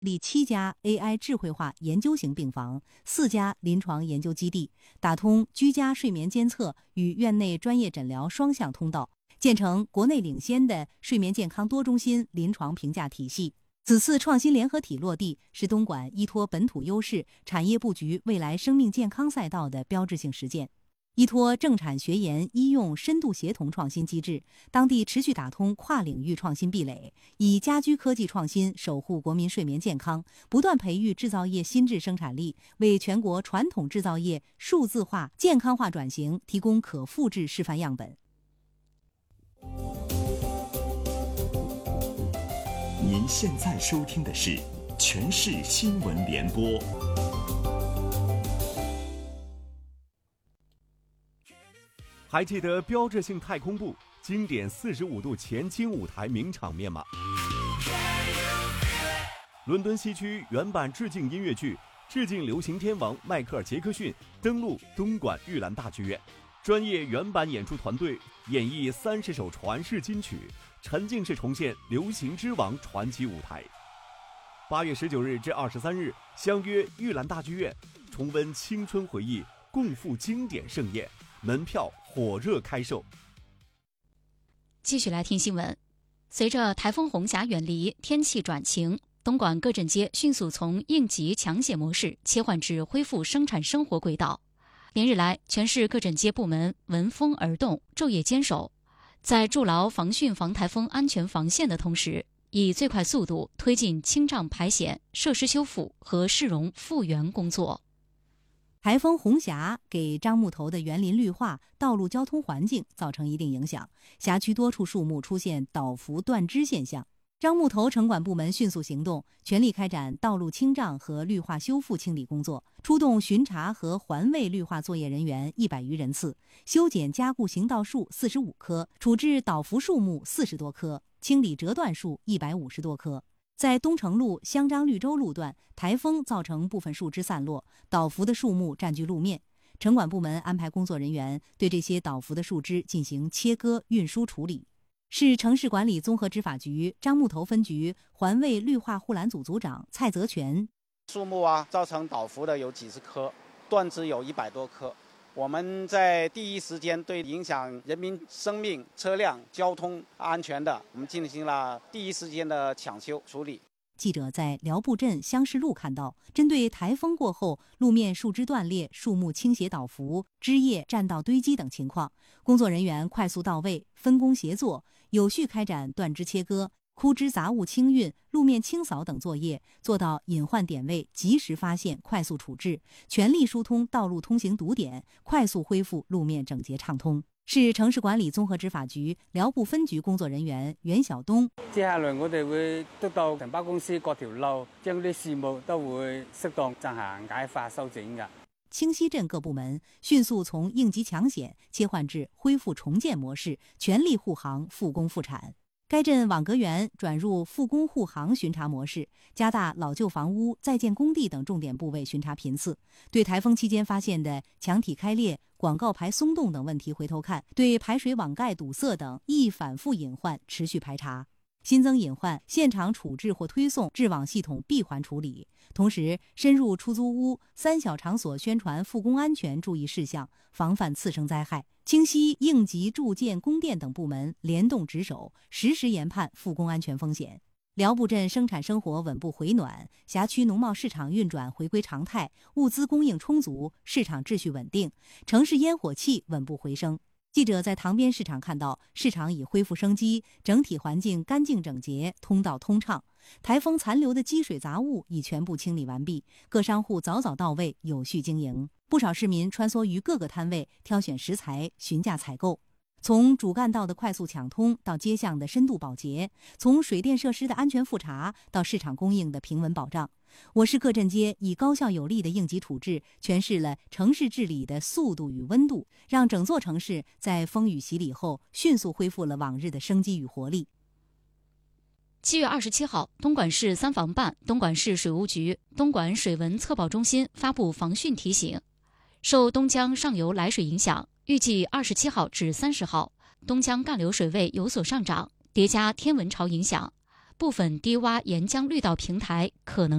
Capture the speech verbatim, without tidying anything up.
立七家 A I 智慧化研究型病房、四家临床研究基地，打通居家睡眠监测与院内专业诊疗双向通道，建成国内领先的睡眠健康多中心临床评价体系。此次创新联合体落地，是东莞依托本土优势，产业布局未来生命健康赛道的标志性实践。依托政产学研医用深度协同创新机制，当地持续打通跨领域创新壁垒，以家居科技创新守护国民睡眠健康，不断培育制造业新质生产力，为全国传统制造业数字化、健康化转型提供可复制示范样本。 您现在收听的是全市新闻联播。 还记得标志性太空步、经典四十五度前倾舞台名场面吗？伦敦西区原版致敬音乐剧《致敬流行天王迈克尔·杰克逊》登陆东莞玉兰大剧院，专业原版演出团队演绎三十首传世金曲，沉浸式重现流行之王传奇舞台。八月十九日至二十三日，相约玉兰大剧院，重温青春回忆，共赴经典盛宴。门票火热开售。 继续来听新闻。随着台风红霞远离，天气转晴，东莞各镇街迅速从应急抢险模式切换至恢复生产生活轨道。连日来，全市各镇街部门闻风而动，昼夜坚守，在筑牢防汛防台风安全防线的同时，以最快速度推进清障排险、设施修复和市容复原工作。 台风红霞给樟木头的园林绿化、道路交通环境造成一定影响，辖区多处树木出现倒伏断枝现象。樟木头城管部门迅速行动，全力开展道路清障和绿化修复清理工作，出动巡查和环卫绿化作业人员一百余人次，修剪加固行道树四十五棵，处置倒伏树木四十多棵，清理折断树一百五十多棵。在东城路香樟绿洲路段，台风造成部分树枝散落，倒伏的树木占据路面。城管部门安排工作人员对这些倒伏的树枝进行切割、运输处理。市城市管理综合执法局樟木头分局环卫绿化护栏组组长蔡泽全： 树木啊，造成倒伏的有几十棵，断枝有一百多棵。我们在第一时间对影响人民生命、车辆、交通安全的，我们进行了第一时间的抢修处理。 记者在辽埠镇乡市路看到，针对台风过后路面树枝断裂、树木倾斜倒伏、枝叶占道堆积等情况，工作人员快速到位，分工协作，有序开展断枝切割、枯枝杂物清运、路面清扫等作业，做到隐患点位及时发现、快速处置，全力疏通道路通行堵点，快速恢复路面整洁畅通。市城市管理综合執法局寮埠分局工作人員袁曉東： 接下來我哋會督導承包公司各條路，將啲事務都會適當進行解法修整嘅。 清溪鎮各部門迅速從應急搶險切換至恢復重建模式，全力護航復工復產。該鎮網格園轉入復工護航巡查模式，加大老舊房屋、在建工地等重點部位巡查頻次，對台風期間發現的牆體開裂、廣告牌鬆動等問題回頭看，對排水網蓋堵塞等易反覆隱患持續排查。新增隱患現場處置或推送治網系統閉環處理，同時深入出租屋、三小場所宣傳復工安全注意事項，防範次生災害。清溪應急住建供電等部門聯動值守，實時研判復工安全風險。寮埠鎮生產生活穩步回暖，轄區農貿市場運轉回歸常態，物資供應充足，市場秩序穩定，城市煙火氣穩步回升。記者在塘邊市場看到，市場已恢復生機，整體環境乾淨整潔，通道通暢。台風殘留的積水雜物已全部清理完畢，各商戶早早到位，有序經營。不少市民穿梭於各個攤位，挑選食材，詢價採購。從主幹道的快速搶通到街巷的深度保潔，從水電設施的安全復查到市場供應的平穩保障，我市各鎮街以高效有力的應急處置詮釋了城市治理的速度與溫度，讓整座城市在風雨洗禮後迅速恢復了往日的生機與活力。 七月二十七號，東莞市三防辦、東莞市水務局、東莞水文測報中心發布防汛提醒，受東江上游來水影響，預計二十七號至三十號，東江幹流水位有所上漲，疊加天文潮影響， 部分低洼沿江绿道平台可能